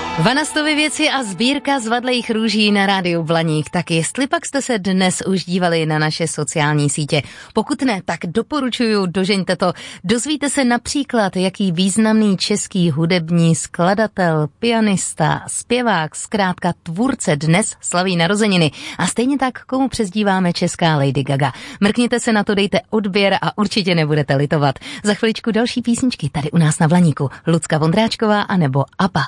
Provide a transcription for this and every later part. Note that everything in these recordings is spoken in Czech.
Vanastovy věci a sbírka zvadlejch růží na rádiu Blaník. Tak jestli pak jste se dnes už dívali na naše sociální sítě. Pokud ne, tak doporučuju, dožeňte to. Dozvíte se například, jaký významný český hudební skladatel, pianista, zpěvák, zkrátka tvůrce dnes slaví narozeniny. A stejně tak, komu přezdíváme česká Lady Gaga. Mrkněte se na to, dejte odběr a určitě nebudete litovat. Za chviličku další písničky tady u nás na Blaníku. Lucka Vondráčková anebo ABBA.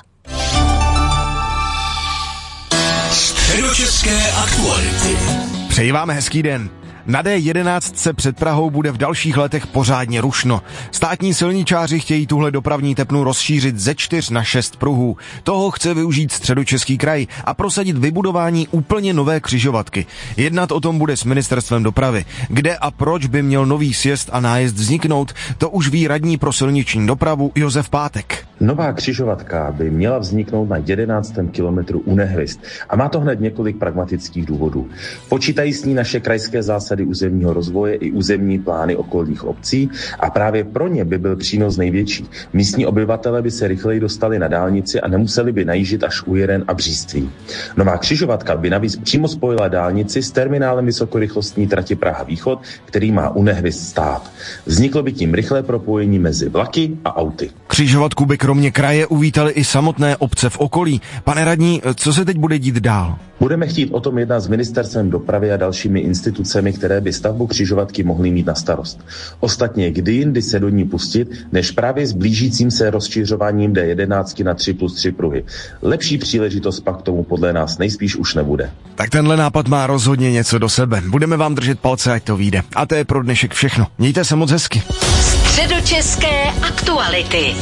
Středočeské aktuality. Přeji vám hezký den. Na D11 před Prahou bude v dalších letech pořádně rušno. Státní silničáři chtějí tuhle dopravní tepnu rozšířit ze 4 na 6 pruhů. Toho chce využít Středočeský kraj a prosadit vybudování úplně nové křižovatky. Jednat o tom bude s ministerstvem dopravy. Kde a proč by měl nový sjezd a nájezd vzniknout, to už ví radní pro silniční dopravu Josef Pátek. Nová křižovatka by měla vzniknout na 11. kilometru u Nehvězd a má to hned několik pragmatických důvodů. Počítají s ní naše krajské zásady územního rozvoje i územní plány okolních obcí a právě pro ně by byl přínos největší. Místní obyvatelé by se rychleji dostali na dálnici a nemuseli by najíždět až u Jiren a Bříství. Nová křižovatka by navíc přímo spojila dálnici s terminálem vysokorychlostní trati Praha-Východ, který má u Nehvězd stát. Vzniklo by tím rychlé propojení mezi vlaky a auty. Křižovatku by kromě kraje uvítali i samotné obce v okolí. Pane radní, co se teď bude dít dál? Budeme chtít o tom jednat s ministerstvem dopravy a dalšími institucemi, které by stavbu křižovatky mohly mít na starost. Ostatně, kdy jindy se do ní pustit, než právě s blížícím se rozšiřováním D11 na 3+3 pruhy. Lepší příležitost pak k tomu podle nás nejspíš už nebude. Tak tenhle nápad má rozhodně něco do sebe. Budeme vám držet palce, ať to vyjde. A to je pro dnešek všechno. Mějte se moc hezky. Středočeské aktuality.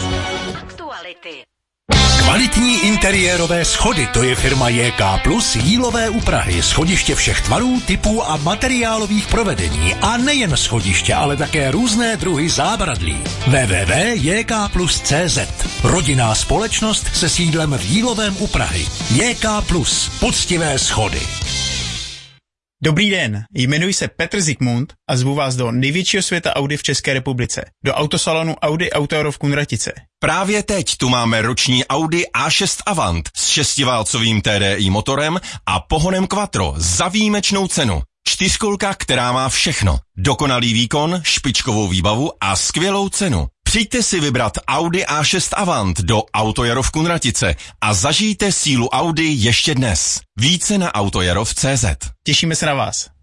Kvalitní interiérové schody, to je firma JK Plus Jílové u Prahy. Schodiště všech tvarů, typů a materiálových provedení. A nejen schodiště, ale také různé druhy zábradlí. www.jkplus.cz. Rodinná společnost se sídlem v Jílovém u Prahy. JK Plus. Poctivé schody. Dobrý den, jmenuji se Petr Zikmund a zvu vás do největšího světa Audi v České republice, do autosalonu Audi Auto-Euro v Kunratice. Právě teď tu máme roční Audi A6 Avant s 6válcovým TDI motorem a pohonem Quattro za výjimečnou cenu. 4kolka, která má všechno. Dokonalý výkon, špičkovou výbavu a skvělou cenu. Přijďte si vybrat Audi A6 Avant do Auto-Jaro v Kunratice a zažijte sílu Audi ještě dnes. Více na autojarov.cz. Těšíme se na vás.